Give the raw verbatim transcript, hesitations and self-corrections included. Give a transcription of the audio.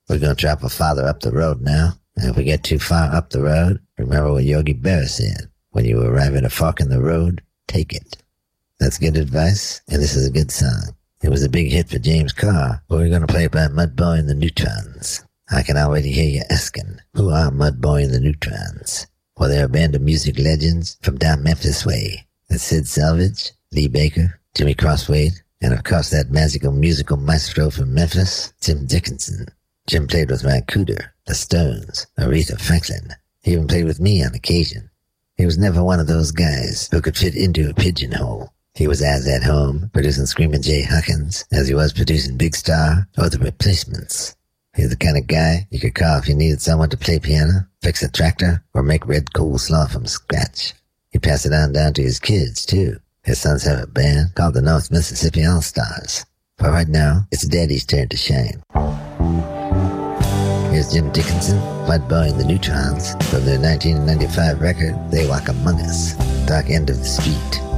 We're going to travel farther up the road now. And if we get too far up the road, remember what Yogi Berra said. When you arrive at a fork in the road, take it. That's good advice, and this is a good song. It was a big hit for James Carr, but we're going to play it by Mudboy and the Neutrons. I can already hear you asking, who are Mudboy and the Neutrons? Well, they're a band of music legends from down Memphis way. That's Sid Salvage, Lee Baker, Jimmy Crosswade, and of course that magical musical maestro from Memphis, Jim Dickinson. Jim played with Ry Cooder, the Stones, Aretha Franklin. He even played with me on occasion. He was never one of those guys who could fit into a pigeonhole. He was as at home, producing Screamin' Jay Hawkins, as he was producing Big Star or The Replacements. He was the kind of guy you could call if you needed someone to play piano, fix a tractor, or make red coleslaw from scratch. He passed it on down to his kids, too. His sons have a band called the North Mississippi All-Stars. But right now, it's Daddy's turn to shine. Here's Jim Dickinson, Mudboy and the Neutrons, from their nineteen ninety-five record, They Walk Among Us, Dark End of the Street.